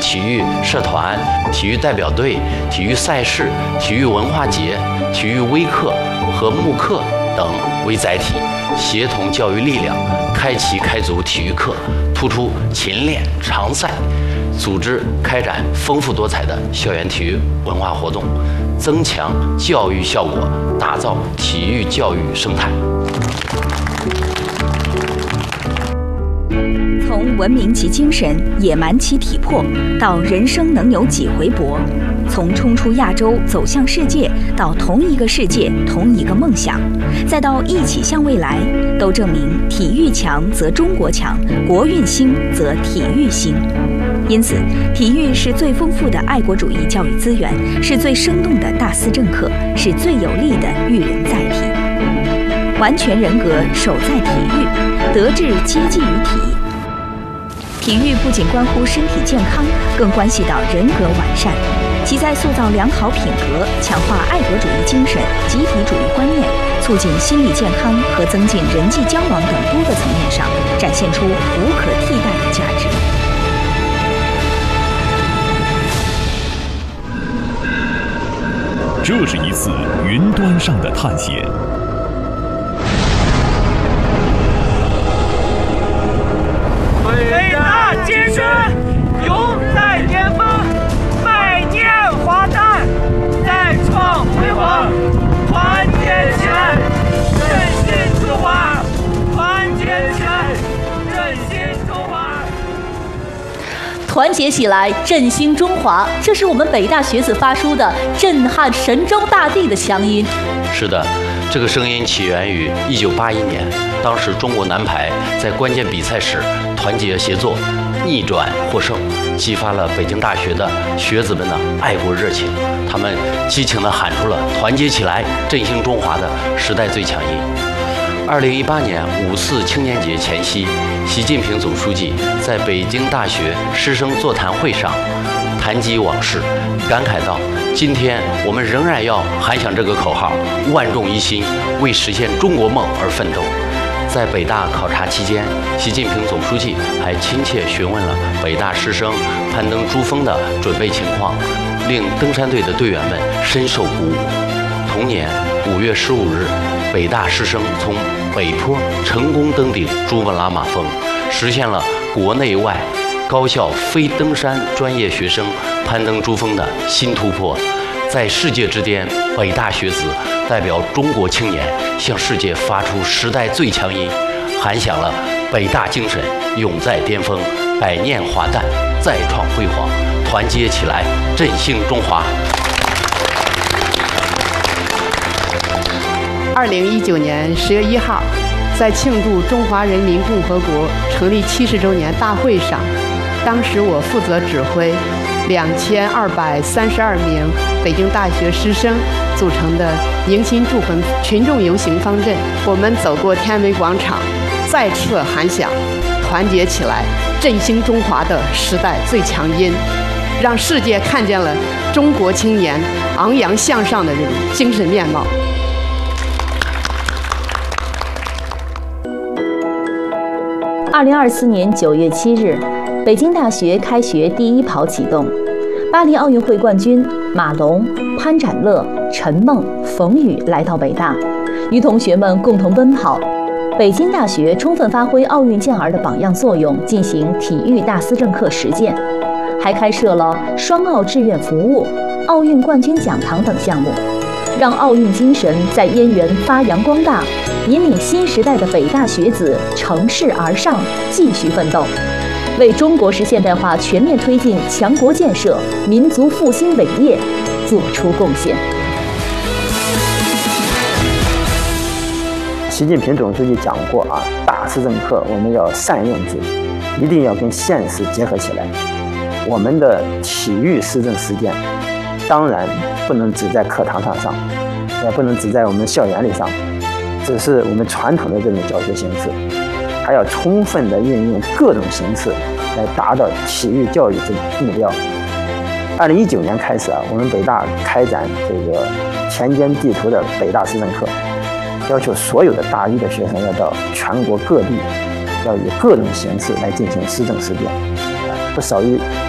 体育社团、体育代表队、体育赛事、体育文化节、体育微课和慕课等为载体，协同教育力量，开足体育课，突出勤练常赛，组织开展丰富多彩的校园体育文化活动，增强教育效果，打造体育教育生态。 从文明其精神，野蛮其体魄，到人生能有几回搏；从冲出亚洲走向世界，到同一个世界同一个梦想，再到一起向未来，都证明体育强则中国强，国运兴则体育兴。因此，体育是最丰富的爱国主义教育资源，是最生动的大思政课，是最有力的育人载体。完全人格守在体育，德智皆基于体。体育不仅关乎身体健康，更关系到人格完善。其在塑造良好品格、强化爱国主义精神、集体主义观念、促进心理健康和增进人际交往等多个层面上，展现出无可替代的价值。 这是一次云端上的探险。 伟大精神永在巅峰，百年华诞，再创辉煌。团结起来，振兴中华！团结起来，振兴中华！ 团结起来，振兴中华，这是我们北大学子发出的震撼神州大地的强音。 是的，这个声音起源于1981年，当时中国男排在关键比赛时团结协作，逆转获胜，激发了北京大学的学子们的爱国热情。他们激情地喊出了“团结起来，振兴中华”的时代最强音。2018年5·4青年节前夕，习近平总书记在北京大学师生座谈会上谈及往事，感慨道：“今天我们仍然要喊响这个口号，万众一心，为实现中国梦而奋斗。”在北大考察期间，习近平总书记还亲切询问了北大师生攀登珠峰的准备情况，令登山队的队员们深受鼓舞。同年5月15日，北大师生从北坡成功登顶珠穆朗玛峰，实现了国内外高校非登山专业学生攀登珠峰的新突破。在世界之巅，北大学子代表中国青年向世界发出时代最强音，喊响了北大精神永在巅峰，百年华诞，再创辉煌，团结起来，振兴中华。 2019年10月1号，在庆祝中华人民共和国成立70周年大会上，当时我负责指挥2232名北京大学师生组成的迎新祝贺群众游行方阵。我们走过天安门广场，再次喊响团结起来，振兴中华的时代最强音，让世界看见了中国青年昂扬向上的这种精神面貌。 2024年9月7日，北京大学开学第一跑启动，巴黎奥运会冠军马龙、潘展乐、陈梦、冯宇来到北大，与同学们共同奔跑。北京大学充分发挥奥运健儿的榜样作用，进行体育大思政课实践，还开设了双奥志愿服务、奥运冠军讲堂等项目，让奥运精神在燕园发扬光大，引领新时代的北大学子乘势而上，继续奋斗，为中国式现代化全面推进强国建设、民族复兴伟业做出贡献。 习近平总书记讲过啊，大思政课我们要善用之，一定要跟现实结合起来。我们的体育思政实践，当然不能只在课堂上，也不能只在我们校园里上，只是我们传统的这种教学形式，还要充分的运用各种形式来达到体育教育这个目标。2019年开始啊，我们北大开展这个田间地图的北大思政课，要求所有的大一的学生要到全国各地，要以各种形式来进行思政实践，不少于